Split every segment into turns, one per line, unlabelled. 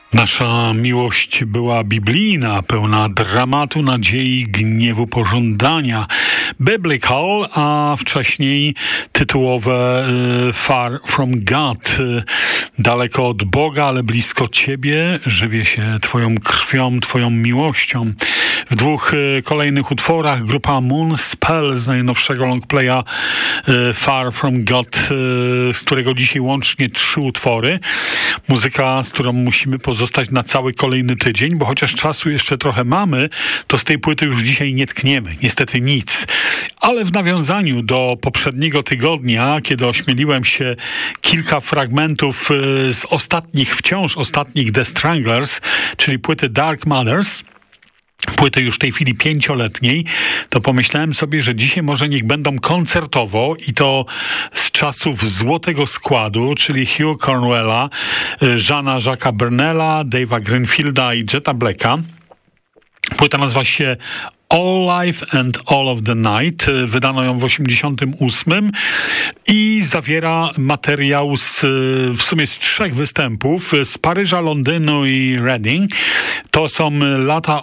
Nasza miłość była biblijna, pełna dramatu, nadziei, gniewu, pożądania. Biblical, a wcześniej tytułowe Far from God. Daleko od Boga, ale blisko Ciebie, żywię się Twoją krwią, Twoją miłością. W dwóch kolejnych utworach grupa Moonspell z najnowszego longplaya Far from God, z którego dzisiaj łącznie 3 utwory. Muzyka, z którą musimy pozostać na cały kolejny tydzień, bo chociaż czasu jeszcze trochę mamy, to z tej płyty już dzisiaj nie tkniemy. Niestety nic. Ale w nawiązaniu do poprzedniego tygodnia, kiedy ośmieliłem się kilka fragmentów z wciąż ostatnich The Stranglers, czyli płyty Dark Mothers, płyty już w tej chwili 5-letniej, to pomyślałem sobie, że dzisiaj może niech będą koncertowo i to z czasów złotego składu, czyli Hugh Cornwella, Jeana Jacques'a Brunella, Dave'a Greenfielda i Jetta Blacka. Płyta nazywa się All Life and All of the Night. Wydano ją w 1988 i zawiera materiał w sumie z 3 występów z Paryża, Londynu i Reading. To są lata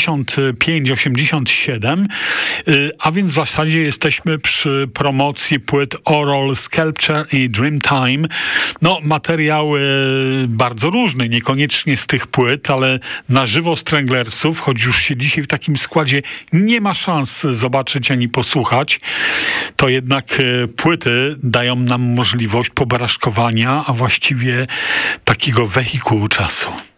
85-87, a więc w zasadzie jesteśmy przy promocji płyt Oral Sculpture i Dreamtime. No, materiał bardzo różny, niekoniecznie z tych płyt, ale na żywo Stranglersów, choć już się dzisiaj w takim składzie nie ma szans zobaczyć ani posłuchać, to jednak płyty dają nam możliwość pobaraszkowania, a właściwie takiego wehikułu czasu.